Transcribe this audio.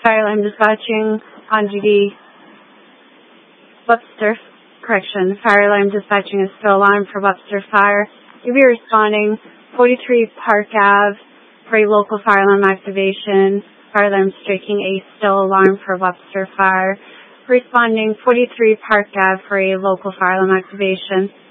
fire alarm dispatching on duty. Fire alarm dispatching is still alarm for Webster Fire. You'll be responding 43 Park Ave for a local fire alarm activation. Fire alarm striking a still alarm for Webster Fire. Responding 43 Park Ave for a local fire alarm activation.